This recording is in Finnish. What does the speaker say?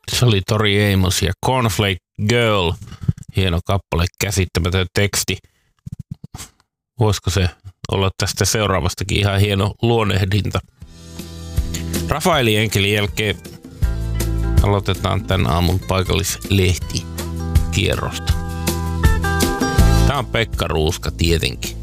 Se oli Tori Amos ja Cornflake Girl. Hieno kappale, käsittämätön teksti. Voisiko se olla tästä seuraavastakin ihan hieno luonnehdinta? Rafaeli Enkelin jälkeen aloitetaan tän aamun paikallislehti kierrosta. Tää on Pekka Ruuska tietenkin.